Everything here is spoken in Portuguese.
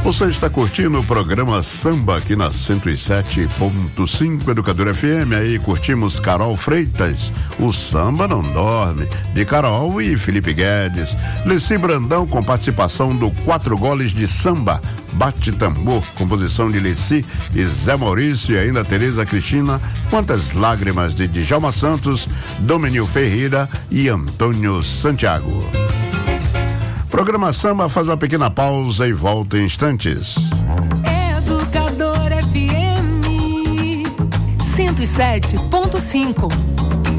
Você está curtindo o programa Samba aqui na 107.5 Educador FM. Aí curtimos Carol Freitas, O Samba Não Dorme, de Carol e Felipe Guedes. Leci Brandão com participação do 4 Goles de Samba, Bate Tambor, composição de Leci e Zé Maurício, e ainda Tereza Cristina, Quantas Lágrimas de Djalma Santos, Dominil Ferreira e Antônio Santiago. Programa Samba faz uma pequena pausa e volta em instantes. Educador FM 107.5.